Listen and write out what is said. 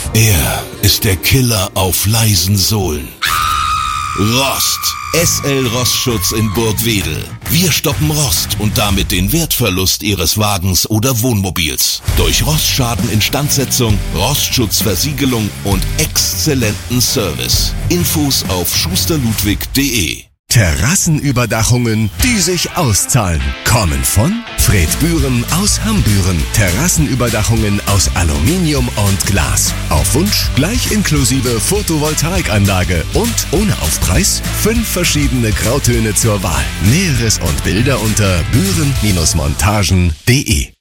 Er ist der Killer auf leisen Sohlen. Rost. SL Rostschutz in Burgwedel. Wir stoppen Rost und damit den Wertverlust Ihres Wagens oder Wohnmobils. Durch Rostschadeninstandsetzung, Rostschutzversiegelung und exzellenten Service. Infos auf schusterludwig.de. Terrassenüberdachungen, die sich auszahlen, kommen von Fred Bühren aus Hambüren. Terrassenüberdachungen aus Aluminium und Glas. Auf Wunsch gleich inklusive Photovoltaikanlage und ohne Aufpreis 5 verschiedene Grautöne zur Wahl. Näheres und Bilder unter bühren-montagen.de.